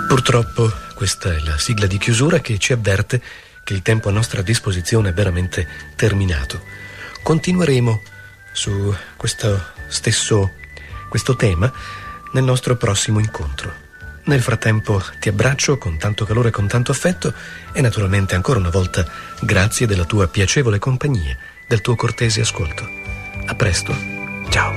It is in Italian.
Purtroppo questa è la sigla di chiusura che ci avverte che il tempo a nostra disposizione è veramente terminato. Continueremo su questo tema nel nostro prossimo incontro. Nel frattempo ti abbraccio con tanto calore e con tanto affetto e naturalmente ancora una volta grazie della tua piacevole compagnia, del tuo cortese ascolto. A presto. Ciao.